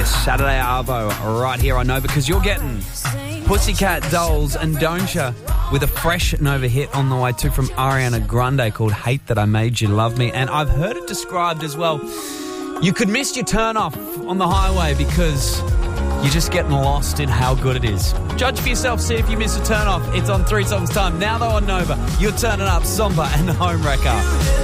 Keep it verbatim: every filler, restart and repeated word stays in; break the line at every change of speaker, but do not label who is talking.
Saturday Arvo right here on Nova, because you're getting Pussycat Dolls and Don'tcha with a fresh Nova hit on the way too from Ariana Grande called Hate That I Made You Love Me. And I've heard it described as well. You could miss your turn off on the highway because you're just getting lost in how good it is. Judge for yourself, see if you miss a turn off. It's on three songs time. Now though on Nova, you're turning up Somber and Home Wrecker.